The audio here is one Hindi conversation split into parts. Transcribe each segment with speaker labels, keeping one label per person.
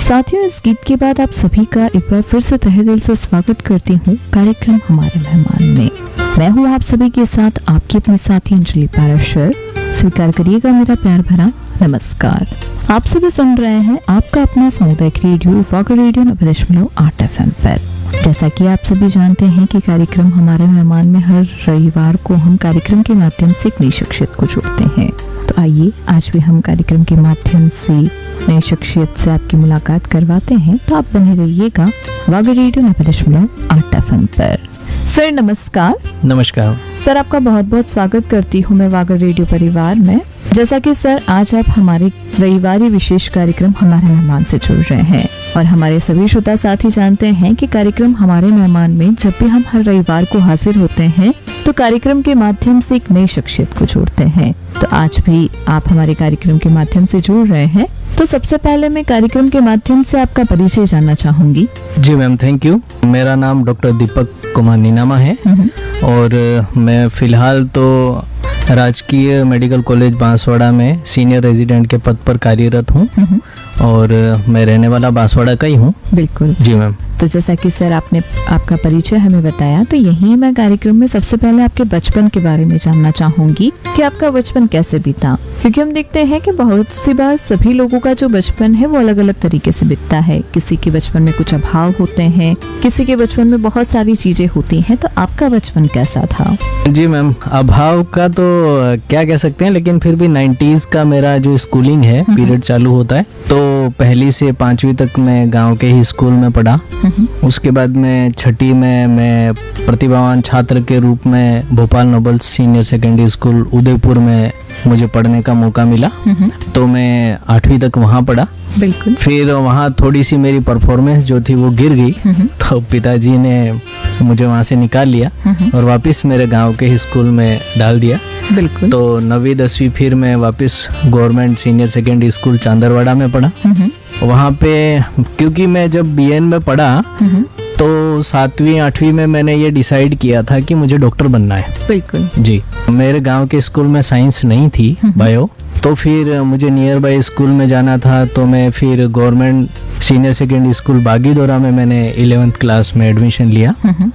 Speaker 1: साथियों, इस गीत के बाद आप सभी का एक बार फिर से तहे दिल से स्वागत करती हूँ कार्यक्रम हमारे मेहमान में। मैं हूँ आप सभी के साथ आपकी अपनी साथी अंजलि पाराशर। स्वीकार करिएगा मेरा प्यार भरा नमस्कार। आप सभी सुन रहे हैं आपका अपना सामुदायिक रेडियो वॉकर रेडियो 90.8 FM पर। जैसा कि आप सभी जानते हैं कि कार्यक्रम हमारे मेहमान में हर रविवार को हम कार्यक्रम के माध्यम से एक नई शख्सियत को जोड़ते हैं। तो आइए आज भी हम कार्यक्रम के माध्यम से नई शख्सियत से आपकी मुलाकात करवाते हैं। तो आप बने रहिएगा वॉकर रेडियो 90.8 FM पर। सर नमस्कार।
Speaker 2: नमस्कार
Speaker 1: सर, आपका बहुत बहुत स्वागत करती हूँ मैं वॉकर रेडियो परिवार में। जैसा कि सर आज आप हमारे रविवारी विशेष कार्यक्रम हमारे मेहमान से जुड़ रहे हैं और हमारे सभी श्रोता साथी जानते हैं कि कार्यक्रम हमारे मेहमान में जब भी हम हर रविवार को हाजिर होते हैं तो कार्यक्रम के माध्यम से एक नई शख्सियत को जोड़ते हैं। तो आज भी आप हमारे कार्यक्रम के माध्यम से जुड़ रहे हैं। तो सबसे पहले मैं कार्यक्रम के माध्यम से आपका परिचय जानना चाहूंगी।
Speaker 2: जी मैम, थैंक यू। मेरा नाम डॉक्टर दीपक कुमार नीनामा है और मैं फिलहाल तो राजकीय मेडिकल कॉलेज बांसवाड़ा में सीनियर रेजिडेंट के पद पर कार्यरत हूँ और मैं रहने वाला बांसवाड़ा का ही हूँ।
Speaker 1: बिल्कुल
Speaker 2: जी मैम।
Speaker 1: तो जैसा कि सर आपने आपका परिचय हमें बताया, तो यही मैं कार्यक्रम में सबसे पहले आपके बचपन के बारे में जानना चाहूंगी कि आपका बचपन कैसे बीता, क्योंकि हम देखते हैं कि बहुत सी बार सभी लोगों का जो बचपन है वो अलग अलग तरीके से बीतता है। किसी के बचपन में कुछ अभाव होते हैं, किसी के बचपन में बहुत सारी चीजें होती हैं। तो आपका बचपन कैसा था?
Speaker 2: जी मैम, अभाव का तो क्या कह सकते हैं, लेकिन फिर भी 90s का मेरा जो स्कूलिंग है पीरियड चालू होता है। तो पहली से 5वीं तक मैं गांव के ही स्कूल में पढ़ा। उसके बाद में 6ठी में मैं प्रतिभावान छात्र के रूप में Bhopal nobles senior secondary school Udaipur में मुझे पढ़ने का मौका मिला। तो मैं 8वीं तक वहाँ पढ़ा।
Speaker 1: बिल्कुल।
Speaker 2: फिर वहाँ थोड़ी सी मेरी परफॉर्मेंस जो थी वो गिर गई, तो पिताजी ने मुझे वहाँ से निकाल लिया और वापस मेरे गांव के ही स्कूल में डाल दिया।
Speaker 1: बिल्कुल।
Speaker 2: तो 9वीं 10वीं फिर मैं वापस गवर्नमेंट सीनियर सेकेंडरी स्कूल चांदरवाड़ा में पढ़ा। वहाँ पे क्योंकि मैं जब बीएन में पढ़ा तो 7वीं 8वीं में मैंने ये डिसाइड किया था कि मुझे डॉक्टर बनना है।
Speaker 1: बिल्कुल
Speaker 2: जी। मेरे गांव के स्कूल में साइंस नहीं थी, बायो, तो फिर मुझे नियर बाय स्कूल में जाना था। तो मैं फिर government senior secondary school Bagidora में मैंने 11th क्लास में एडमिशन लिया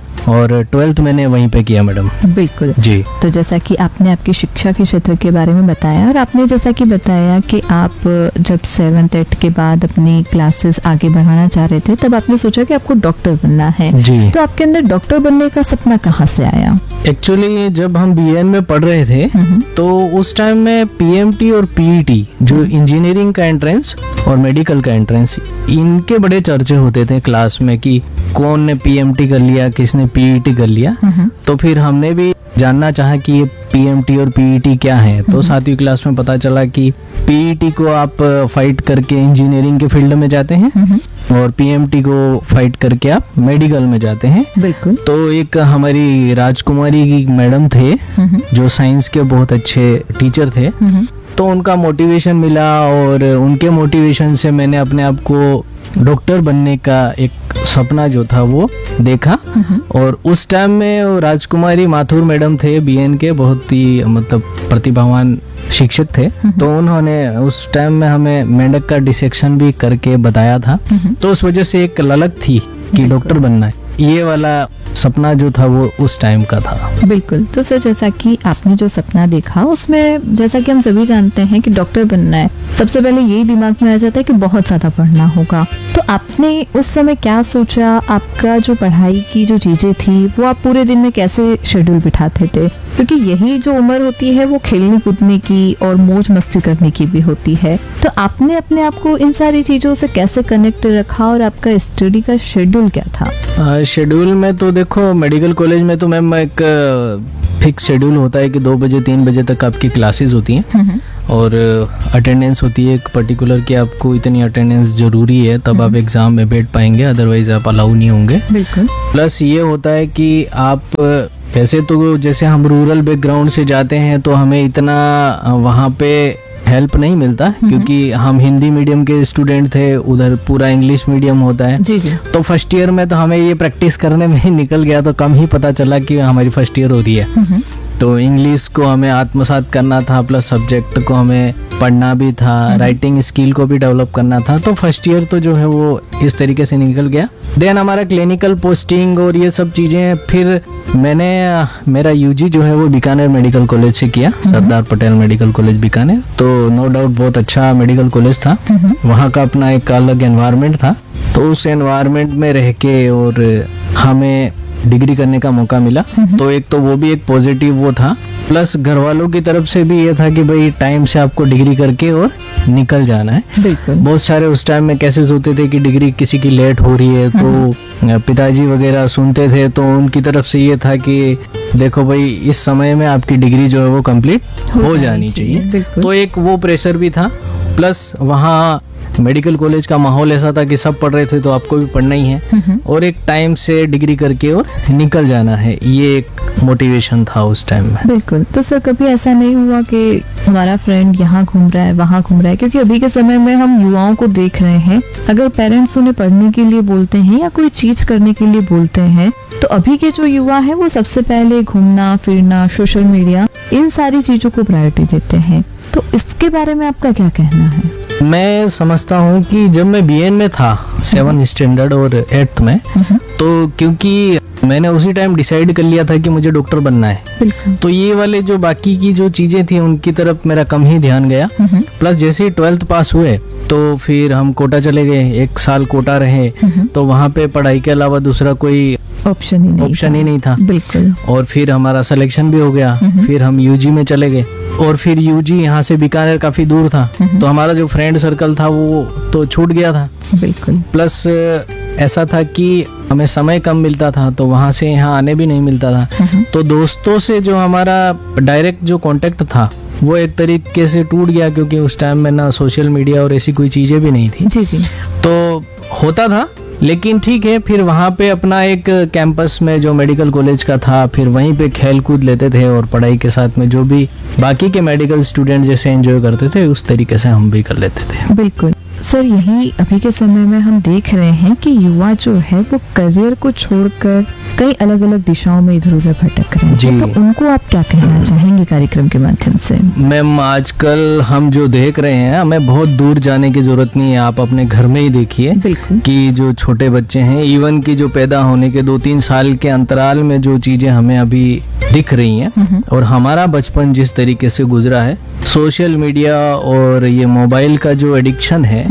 Speaker 2: और 12th मैंने वहीं पे किया मैडम।
Speaker 1: बिल्कुल
Speaker 2: जी।
Speaker 1: तो जैसा कि आपने आपकी शिक्षा के क्षेत्र के बारे में बताया और आपने जैसा कि बताया कि आप जब 7th 8th के बाद अपनी क्लासेस आगे बढ़ाना चाह रहे थे तब आपने सोचा कि आपको डॉक्टर बनना है।
Speaker 2: जी।
Speaker 1: तो आपके अंदर डॉक्टर बनने का सपना कहाँ से आया?
Speaker 2: एक्चुअली जब हम बीएन में पढ़ रहे थे तो उस टाइम में पीएमटी और पीईटी जो इंजीनियरिंग का एंट्रेंस और मेडिकल का एंट्रेंस, इनके बड़े चर्चे होते थे क्लास में कि कौन ने पीएमटी कर लिया, किसने पीईटी कर लिया। तो फिर हमने भी जानना चाहा कि ये पीएमटी और पीईटी क्या है। तो 7वीं क्लास में पता चला कि पीईटी को आप फाइट करके इंजीनियरिंग के फील्ड में जाते हैं और पीएमटी को फाइट करके आप मेडिकल में जाते हैं।
Speaker 1: बिल्कुल।
Speaker 2: तो एक हमारी राजकुमारी की मैडम थे जो साइंस के बहुत अच्छे टीचर थे, तो उनका मोटिवेशन मिला और उनके मोटिवेशन से मैंने अपने आप को डॉक्टर बनने का एक सपना जो था वो देखा। और उस टाइम में राजकुमारी माथुर मैडम थे बीएन के, बहुत ही मतलब प्रतिभावान शिक्षक थे। तो उन्होंने उस टाइम में हमें मेंढक का डिसेक्शन भी करके बताया था। तो उस वजह से एक ललक थी कि डॉक्टर बनना है। ये वाला सपना जो था वो उस टाइम का था।
Speaker 1: बिल्कुल। तो सर जैसा कि आपने जो सपना देखा उसमें जैसा कि हम सभी जानते हैं कि डॉक्टर बनना है, सबसे पहले यही दिमाग में आ जाता है कि बहुत ज्यादा पढ़ना होगा। तो आपने उस समय क्या सोचा? आपका जो पढ़ाई की जो चीजें थी वो आप पूरे दिन में कैसे शेड्यूल बिठाते थे? क्योंकि यही जो उम्र होती है वो खेलने कूदने की और मौज मस्ती करने की भी होती है। तो आपने अपने आप को इन सारी चीजों से कैसे कनेक्ट रखा और आपका स्टडी का शेड्यूल क्या था?
Speaker 2: शेड्यूल में तो देखो मेडिकल कॉलेज में तो मैम एक फिक्स शेड्यूल होता है कि 2 बजे 3 बजे तक आपकी क्लासेस होती हैं और अटेंडेंस होती है एक पर्टिकुलर कि आपको इतनी अटेंडेंस जरूरी है तब आप एग्जाम में बैठ पाएंगे, अदरवाइज आप अलाउ नहीं होंगे।
Speaker 1: बिल्कुल।
Speaker 2: प्लस ये होता है कि आप वैसे तो जैसे हम रूरल बैकग्राउंड से जाते हैं तो हमें इतना वहाँ पे हेल्प नहीं मिलता क्योंकि हम हिंदी मीडियम के स्टूडेंट थे, उधर पूरा इंग्लिश मीडियम होता है।
Speaker 1: जी जी।
Speaker 2: तो फर्स्ट ईयर में तो हमें ये प्रैक्टिस करने में ही निकल गया, तो कम ही पता चला कि हमारी फर्स्ट ईयर हो रही है। तो इंग्लिश को हमें आत्मसात करना था, प्लस सब्जेक्ट को हमें पढ़ना भी था, राइटिंग स्किल को भी डेवलप करना था। तो फर्स्ट ईयर तो जो है वो इस तरीके से निकल गया। देन हमारा क्लिनिकल पोस्टिंग और ये सब चीज़ें, फिर मैंने मेरा यूजी जो है वो बीकानेर मेडिकल कॉलेज से किया, सरदार पटेल मेडिकल कॉलेज बीकानेर। तो नो डाउट बहुत अच्छा मेडिकल कॉलेज था, वहाँ का अपना एक अलग एनवायरनमेंट था। तो उस एनवायरनमेंट में रह के और हमें डिग्री करने का मौका मिला, तो एक तो वो भी एक पॉजिटिव वो था, प्लस घर वालों की तरफ से भी ये था कि भाई टाइम से आपको डिग्री करके और निकल जाना है।
Speaker 1: बिल्कुल।
Speaker 2: बहुत सारे उस टाइम में केसेस होते थे कि डिग्री किसी की लेट हो रही है, तो पिताजी वगैरह सुनते थे, तो उनकी तरफ से ये था कि देखो भाई इस समय में आपकी डिग्री जो है वो कंप्लीट हो जानी चाहिए। तो एक वो प्रेशर भी था, प्लस वहाँ मेडिकल कॉलेज का माहौल ऐसा था कि सब पढ़ रहे थे तो आपको भी पढ़ना ही है, और एक टाइम से डिग्री करके और निकल जाना है, ये एक मोटिवेशन था उस टाइम में।
Speaker 1: बिल्कुल। तो सर कभी ऐसा नहीं हुआ कि हमारा फ्रेंड यहाँ घूम रहा है वहाँ घूम रहा है, क्योंकि अभी के समय में हम युवाओं को देख रहे हैं, अगर पेरेंट्स उन्हें पढ़ने के लिए बोलते हैं या कोई चीज करने के लिए बोलते हैं, तो अभी के जो युवा है वो सबसे पहले घूमना फिरना, सोशल मीडिया, इन सारी चीजों को प्रायोरिटी देते हैं। तो इसके बारे में आपका क्या कहना है?
Speaker 2: मैं समझता हूँ कि जब मैं बीएन में था 7th स्टैंडर्ड और 8th में, तो क्योंकि मैंने उसी टाइम डिसाइड कर लिया था कि मुझे डॉक्टर बनना है, तो ये वाले जो बाकी की जो चीजें थी उनकी तरफ मेरा कम ही ध्यान गया। प्लस जैसे ही 12th पास हुए तो फिर हम कोटा चले गए, 1 साल कोटा रहे, तो वहाँ पे पढ़ाई के अलावा दूसरा कोई ऑप्शन ही नहीं था।
Speaker 1: बिल्कुल।
Speaker 2: और फिर हमारा सिलेक्शन भी हो गया, फिर हम यूजी में चले गए, और फिर यूजी यहाँ से बीकानेर काफी दूर था, तो हमारा जो फ्रेंड सर्कल था वो तो छूट गया था।
Speaker 1: बिल्कुल।
Speaker 2: प्लस ऐसा था कि हमें समय कम मिलता था, तो वहाँ से यहाँ आने भी नहीं मिलता था, तो दोस्तों से जो हमारा डायरेक्ट जो कांटेक्ट था वो एक तरीके से टूट गया, क्योंकि उस टाइम में ना सोशल मीडिया और ऐसी कोई चीजें भी नहीं थी।
Speaker 1: जी जी।
Speaker 2: तो होता था, लेकिन ठीक है, फिर वहाँ पे अपना एक कैंपस में जो मेडिकल कॉलेज का था, फिर वहीं पे खेल कूद लेते थे, और पढ़ाई के साथ में जो भी बाकी के मेडिकल स्टूडेंट जैसे एंजॉय करते थे उस तरीके से हम भी कर लेते थे।
Speaker 1: बिल्कुल। सर यही अभी के समय में हम देख रहे हैं कि युवा जो है वो करियर को छोड़कर कई अलग अलग दिशाओं में इधर उधर भटक रहे हैं, तो उनको आप क्या कहना चाहेंगे कार्यक्रम के माध्यम से?
Speaker 2: मैम, आजकल हम जो देख रहे हैं, हमें बहुत दूर जाने की जरूरत नहीं है, आप अपने घर में ही देखिए कि जो छोटे बच्चे हैं, इवन की जो पैदा होने के 2-3 साल के अंतराल में जो चीजें हमें अभी दिख रही हैं, और हमारा बचपन जिस तरीके से गुजरा है, सोशल मीडिया और ये मोबाइल का जो एडिक्शन है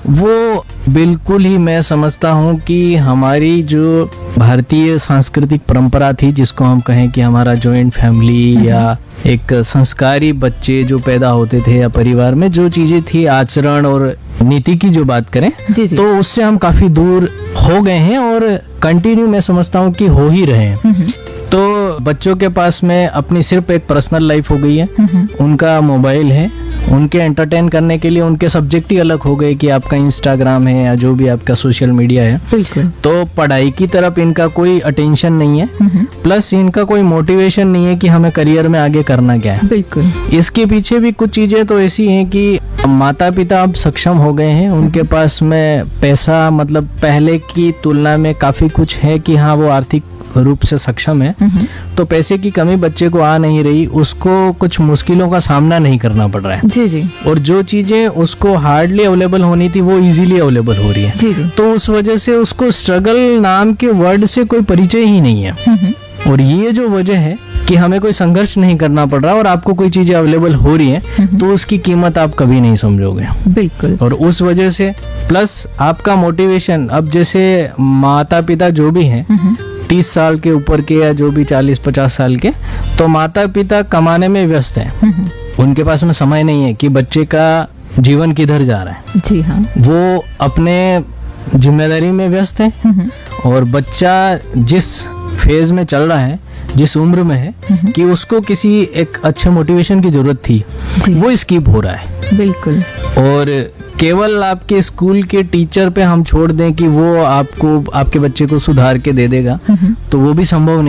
Speaker 2: वो बिल्कुल ही मैं समझता हूँ कि हमारी जो भारतीय सांस्कृतिक परंपरा थी, जिसको हम कहें कि हमारा जॉइंट फैमिली या एक संस्कारी बच्चे जो पैदा होते थे, या परिवार में जो चीजें थी, आचरण और नीति की जो बात करें, तो उससे हम काफी दूर हो गए हैं, और कंटिन्यू मैं समझता हूँ कि हो ही रहे हैं। तो बच्चों के पास में अपनी सिर्फ एक पर्सनल लाइफ हो गई है, उनका मोबाइल है, उनके एंटरटेन करने के लिए उनके सब्जेक्ट ही अलग हो गए कि आपका इंस्टाग्राम है या जो भी आपका सोशल मीडिया है। तो पढ़ाई की तरफ इनका कोई अटेंशन नहीं है, प्लस इनका कोई मोटिवेशन नहीं है कि हमें करियर में आगे करना क्या है।
Speaker 1: बिल्कुल।
Speaker 2: इसके पीछे भी कुछ चीजें तो ऐसी हैं कि माता पिता अब सक्षम हो गए हैं, उनके पास में पैसा मतलब पहले की तुलना में काफी कुछ है कि हाँ वो आर्थिक रूप से सक्षम है, तो पैसे की कमी बच्चे को आ नहीं रही, उसको कुछ मुश्किलों का सामना नहीं करना पड़ रहा है।
Speaker 1: जी जी। और
Speaker 2: जो चीजें उसको हार्डली अवेलेबल होनी थी वो इजीली अवेलेबल हो रही है।
Speaker 1: जी जी।
Speaker 2: तो उस वजह से उसको स्ट्रगल नाम के वर्ड से कोई परिचय ही नहीं है, और ये जो वजह है कि हमें कोई संघर्ष नहीं करना पड़ रहा और आपको कोई चीजें अवेलेबल हो रही हैं, तो उसकी कीमत आप कभी नहीं समझोगे।
Speaker 1: बिल्कुल।
Speaker 2: और उस वजह से प्लस आपका मोटिवेशन, अब जैसे माता पिता जो भी हैं 30 साल के ऊपर के या जो भी 40-50 साल के, तो माता पिता कमाने में व्यस्त हैं, उनके पास में समय नहीं है कि बच्चे का जीवन किधर जा रहा है।
Speaker 1: जी हाँ।
Speaker 2: वो अपने जिम्मेदारी में व्यस्त है, और बच्चा जिस फेज में चल रहा है, जिस उम्र में है कि उसको किसी एक अच्छे मोटिवेशन की जरूरत थी, वो स्किप हो रहा है।
Speaker 1: बिल्कुल।
Speaker 2: और केवल आपके स्कूल के टीचर पे हम छोड़ दें कि वो आपको आपके बच्चे को सुधार के दे देगा, तो वो भी संभव नहीं है,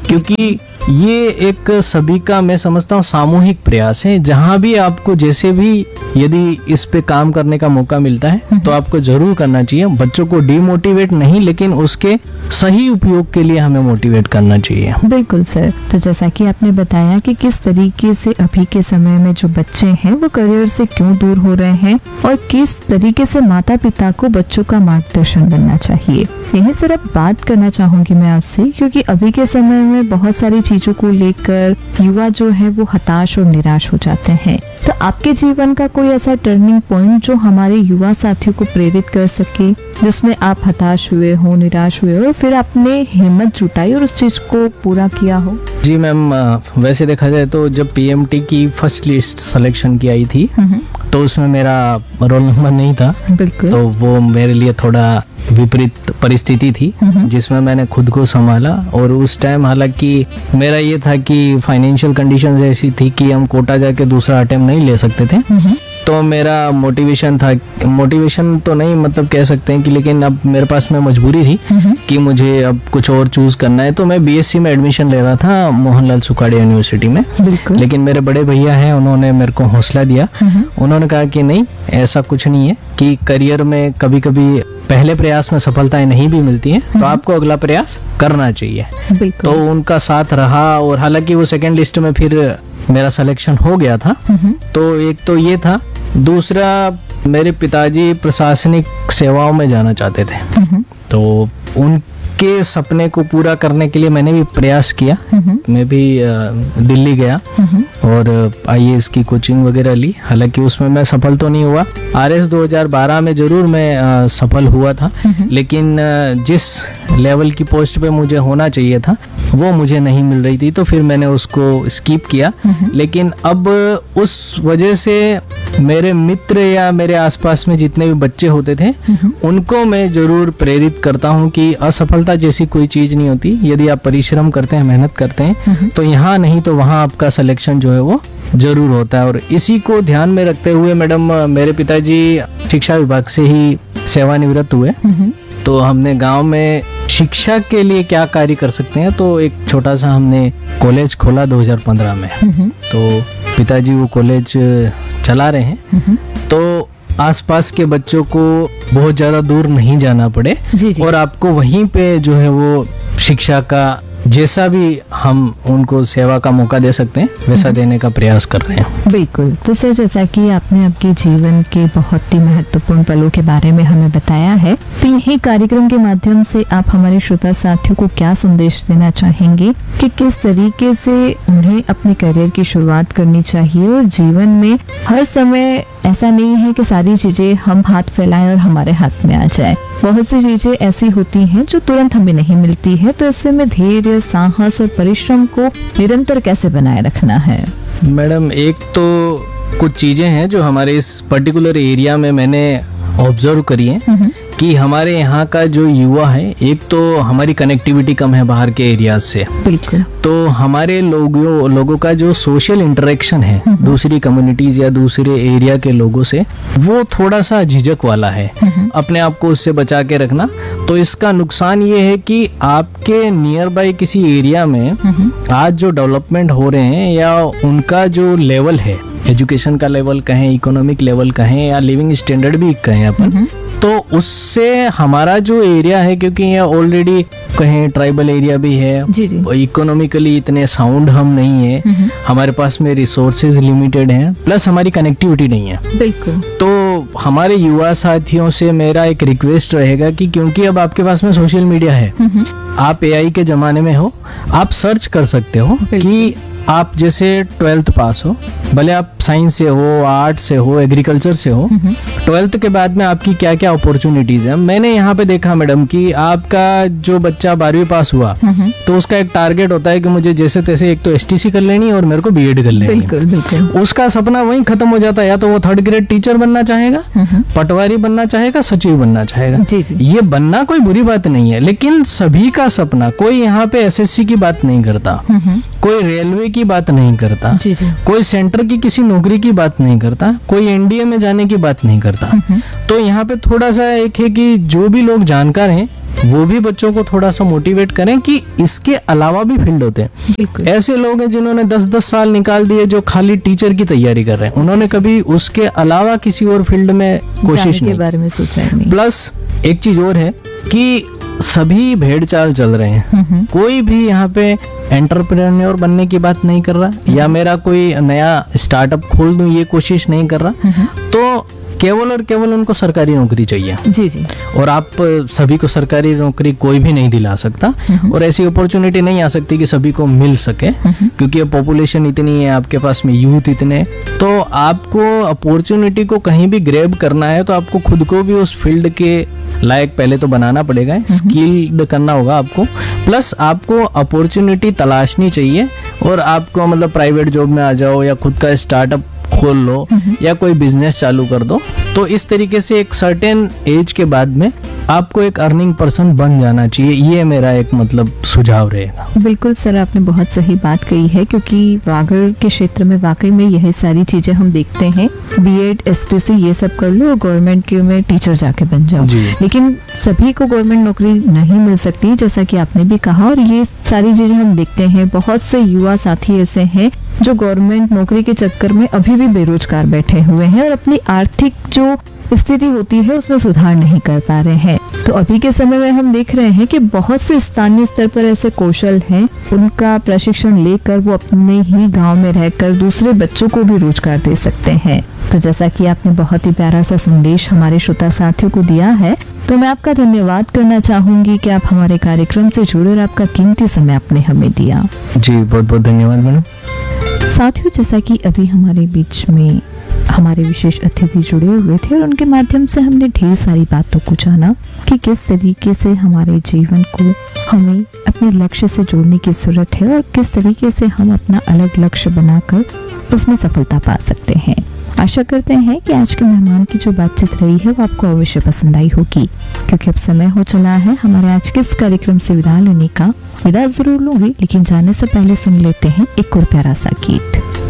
Speaker 2: क्योंकि ये एक सभी का, मैं समझता हूँ, सामूहिक प्रयास है। जहाँ भी आपको जैसे भी यदि इस पे काम करने का मौका मिलता है तो आपको जरूर करना चाहिए। बच्चों को डिमोटिवेट नहीं, लेकिन उसके सही उपयोग के लिए हमें मोटिवेट करना चाहिए।
Speaker 1: बिल्कुल सर। तो जैसा कि आपने बताया कि किस तरीके से अभी के समय में जो बच्चे हैं वो करियर से क्यों दूर हो रहे हैं और किस तरीके से माता पिता को बच्चों का मार्गदर्शन बनना चाहिए, यही सर अब बात करना चाहूंगी मैं आपसे। क्योंकि अभी के समय में बहुत सारी चीजों को लेकर युवा जो है वो हताश और निराश हो जाते हैं। तो आपके जीवन का कोई ऐसा टर्निंग पॉइंट जो हमारे युवा साथियों को प्रेरित कर सके, जिसमें आप हताश हुए हो, निराश हुए हो और फिर आपने हिम्मत जुटाई और उस चीज को पूरा किया हो?
Speaker 2: जी मैम, वैसे देखा जाए तो जब पीएमटी की फर्स्ट लिस्ट सिलेक्शन की आई थी तो उसमें मेरा रोल नंबर नहीं था।
Speaker 1: बिल्कुल।
Speaker 2: तो वो मेरे लिए थोड़ा विपरीत परिस्थिति थी जिसमें मैंने खुद को संभाला। और उस टाइम हालांकि मेरा ये था कि फाइनेंशियल कंडीशंस ऐसी थी कि हम कोटा जाके दूसरा अटेम्प्ट नहीं ले सकते थे। तो मेरा मोटिवेशन था, मोटिवेशन तो नहीं मतलब कह सकते हैं कि, लेकिन अब मेरे पास में मजबूरी थी कि मुझे अब कुछ और चूज करना है। तो मैं बीएससी में एडमिशन ले रहा था मोहनलाल सुखाड़िया यूनिवर्सिटी में। लेकिन मेरे बड़े भैया हैं, उन्होंने मेरे को हौसला दिया। उन्होंने कहा कि नहीं, ऐसा कुछ नहीं है कि करियर में कभी कभी पहले प्रयास में सफलताएं नहीं भी मिलती हैं, तो आपको अगला प्रयास करना चाहिए। तो उनका साथ रहा। और हालांकि वो सेकंड लिस्ट में फिर मेरा सिलेक्शन हो गया था। तो एक तो ये था, दूसरा मेरे पिताजी प्रशासनिक सेवाओं में जाना चाहते थे। तो उनके सपने को पूरा करने के लिए मैंने भी प्रयास किया। मैं भी दिल्ली गया और आईएएस की कोचिंग वगैरह ली। हालांकि उसमें मैं सफल तो नहीं हुआ। आरएस 2012 में जरूर मैं सफल हुआ था, लेकिन जिस लेवल की पोस्ट पे मुझे होना चाहिए था वो मुझे नहीं मिल रही थी, तो फिर मैंने उसको स्किप किया। लेकिन अब उस वजह से मेरे मित्र या मेरे आसपास में जितने भी बच्चे होते थे उनको मैं जरूर प्रेरित करता हूँ कि असफलता जैसी कोई चीज नहीं होती। यदि आप परिश्रम करते हैं, मेहनत करते हैं, तो यहाँ नहीं तो वहाँ आपका सिलेक्शन जो है वो जरूर होता है। और इसी को ध्यान में रखते हुए मैडम, मेरे पिताजी शिक्षा विभाग से ही सेवानिवृत्त हुए। तो हमने गांव में शिक्षा के लिए क्या कार्य कर सकते हैं, तो एक छोटा सा हमने कॉलेज खोला 2015 में। तो पिताजी वो कॉलेज चला रहे हैं। तो आसपास के बच्चों को बहुत ज्यादा दूर नहीं जाना पड़े और आपको वहीं पे जो है वो शिक्षा का जैसा भी हम उनको सेवा का मौका दे सकते हैं वैसा देने का प्रयास कर रहे हैं।
Speaker 1: बिल्कुल। तो सर, जैसा कि आपने आपके जीवन के बहुत ही महत्वपूर्ण पलों के बारे में हमें बताया है, तो यही कार्यक्रम के माध्यम से आप हमारे श्रोता साथियों को क्या संदेश देना चाहेंगे कि किस तरीके से उन्हें अपने करियर की शुरुआत करनी चाहिए? और जीवन में हर समय ऐसा नहीं है कि सारी चीजें हम हाथ फैलाएं और हमारे हाथ में आ जाए। बहुत सी चीजें ऐसी होती हैं जो तुरंत हमें नहीं मिलती है। तो ऐसे में धैर्य, साहस और परिश्रम को निरंतर कैसे बनाए रखना है?
Speaker 2: मैडम, एक तो कुछ चीजें हैं जो हमारे इस पर्टिकुलर एरिया में मैंने ऑब्जर्व करी है कि हमारे यहाँ का जो युवा है, एक तो हमारी कनेक्टिविटी कम है बाहर के एरियाज से।
Speaker 1: बिल्कुल।
Speaker 2: तो हमारे लोगों का जो सोशल इंटरेक्शन है दूसरी कम्युनिटीज या दूसरे एरिया के लोगों से, वो थोड़ा सा झिझक वाला है। अपने आप को उससे बचा के रखना। तो इसका नुकसान ये है कि आपके नियर बाय किसी एरिया में आज जो डेवलपमेंट हो रहे हैं या उनका जो लेवल है, एजुकेशन का लेवल कहें, इकोनॉमिक लेवल कहें या लिविंग स्टैंडर्ड भी कहें अपन, तो उससे हमारा जो एरिया है, क्योंकि ये ऑलरेडी कहें ट्राइबल एरिया भी है, इकोनॉमिकली इतने साउंड हम नहीं है, हमारे पास में रिसोर्सेज लिमिटेड हैं, प्लस हमारी कनेक्टिविटी नहीं है।
Speaker 1: बिल्कुल।
Speaker 2: तो हमारे युवा साथियों से मेरा एक रिक्वेस्ट रहेगा कि क्योंकि अब आपके पास में सोशल मीडिया है, आप एआई के जमाने में हो, आप सर्च कर सकते हो कि आप जैसे 12th पास हो, भले आप साइंस से हो, आर्ट से हो, एग्रीकल्चर से हो, 12th के बाद में आपकी क्या क्या अपॉर्चुनिटीज है। मैंने यहाँ पे देखा मैडम कि आपका जो बच्चा 12वीं पास हुआ तो उसका एक टारगेट होता है कि मुझे जैसे तैसे एक तो एसटीसी कर लेनी और मेरे को बीएड कर लेनी।
Speaker 1: बिल्कुल, बिल्कुल।
Speaker 2: उसका सपना वहीं खत्म हो जाता है। या तो वो 3rd ग्रेड टीचर बनना चाहेगा, पटवारी बनना चाहेगा, सचिव बनना चाहेगा। ये बनना कोई बुरी बात नहीं है, लेकिन सभी का सपना, कोई यहाँ पे एसएससी की बात नहीं करता, कोई रेलवे की बात नहीं करता, कोई सेंटर की किसी नौकरी की बात नहीं करता, कोई एनडीए में जाने की बात नहीं करता। तो यहाँ पे थोड़ा सा एक है कि जो भी लोग जानकार हैं वो भी बच्चों को थोड़ा सा मोटिवेट करें कि इसके अलावा भी फील्ड होते हैं।
Speaker 1: बिल्कुल।
Speaker 2: ऐसे लोग हैं जिन्होंने 10-10 साल निकाल दिए जो खाली टीचर की तैयारी कर रहे हैं, उन्होंने कभी उसके अलावा किसी और फील्ड में कोशिश नहीं,
Speaker 1: के बारे में सोचा नहीं।
Speaker 2: प्लस एक चीज और है कि सभी भेड़ चाल चल रहे हैं, कोई भी यहाँ पे एंटरप्रेन्योर बनने की बात नहीं कर रहा या मेरा कोई नया स्टार्टअप खोल दूं ये कोशिश नहीं कर रहा, तो केवल और केवल उनको सरकारी नौकरी चाहिए।
Speaker 1: जी जी।
Speaker 2: और आप सभी को सरकारी नौकरी कोई भी नहीं दिला सकता और ऐसी अपॉर्चुनिटी नहीं आ सकती कि सभी को मिल सके, क्योंकि अब पॉपुलेशन इतनी है, आपके पास में यूथ इतने, तो आपको अपॉर्चुनिटी को कहीं भी ग्रैब करना है तो आपको खुद को भी उस फील्ड के लायक पहले तो बनाना पड़ेगा, स्किल्ड करना होगा आपको, प्लस आपको अपॉर्चुनिटी तलाशनी चाहिए और आपको मतलब प्राइवेट जॉब में आ जाओ या खुद का स्टार्टअप खोल लो या कोई बिजनेस चालू कर दो। तो इस तरीके से एक सर्टेन एज के बाद में आपको एक अर्निंग पर्सन बन जाना चाहिए, ये मेरा एक मतलब सुझाव रहेगा।
Speaker 1: बिल्कुल सर, आपने बहुत सही बात कही है, क्योंकि वागड़ के क्षेत्र में वाकई में यह सारी चीजें हम देखते हैं, बीएड एसटीसी ये सब कर लो, गवर्नमेंट के में टीचर जाके बन जाओ, लेकिन सभी को गवर्नमेंट नौकरी नहीं मिल सकती, जैसा कि आपने भी कहा। और ये सारी चीजें हम देखते हैं, बहुत से युवा साथी ऐसे हैं जो गवर्नमेंट नौकरी के चक्कर में अभी भी बेरोजगार बैठे हुए हैं और अपनी आर्थिक जो स्थिति होती है उसमें सुधार नहीं कर पा रहे हैं। तो अभी के समय में हम देख रहे हैं कि बहुत से स्थानीय स्तर पर ऐसे कौशल हैं, उनका प्रशिक्षण लेकर वो अपने ही गांव में रहकर दूसरे बच्चों को भी रोजगार दे सकते हैं। तो जैसा कि आपने बहुत ही प्यारा सा संदेश हमारे श्रोता साथियों को दिया है, तो मैं आपका धन्यवाद करना चाहूंगी कि आप हमारे कार्यक्रम से जुड़े और आपका कीमती समय आपने हमें दिया।
Speaker 2: जी बहुत बहुत धन्यवाद मैडम।
Speaker 1: साथियों, जैसा कि अभी हमारे बीच में हमारे विशेष अतिथि जुड़े हुए थे और उनके माध्यम से हमने ढेर सारी बातों को जाना कि किस तरीके से हमारे जीवन को हमें अपने लक्ष्य से जोड़ने की जरूरत है और किस तरीके से हम अपना अलग लक्ष्य बनाकर उसमें सफलता पा सकते हैं। आशा करते हैं कि आज के मेहमान की जो बातचीत रही है वो आपको अवश्य पसंद आई होगी, क्योंकि अब समय हो चला है हमारे आज के इस कार्यक्रम से विदा लेने का। विदा जरूर लूंगी, लेकिन जाने से पहले सुन लेते हैं एक और प्यारा सा गीत।